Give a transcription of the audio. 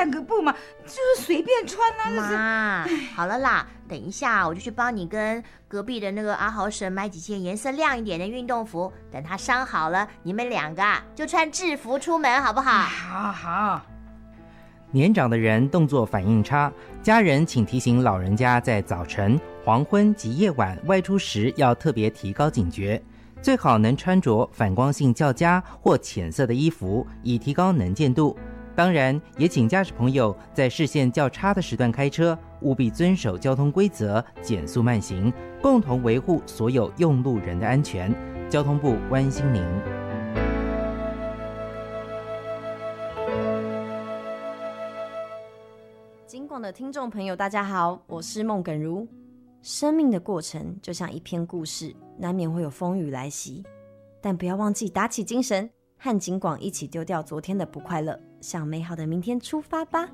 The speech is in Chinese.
散个步嘛，就是随便穿啊。 妈，好了啦，等一下我就去帮你跟隔壁的那个阿豪婶买几件颜色亮一点的运动服，等他伤好了，你们两个就穿制服出门好不好？ 好。 年长的人动作反应差，家人请提醒老人家在早晨、黄昏及夜晚外出时要特别提高警觉，最好能穿着反光性较佳或浅色的衣服，以提高能见度。当然，也请驾驶朋友在视线较差的时段开车，务必遵守交通规则，减速慢行，共同维护所有用路人的安全。交通部关心您。 警广的听众朋友大家好，我是孟耿如。生命的过程就像一篇故事，难免会有风雨来袭，但不要忘记打起精神，和警广一起丢掉昨天的不快乐，向美好的明天出发吧。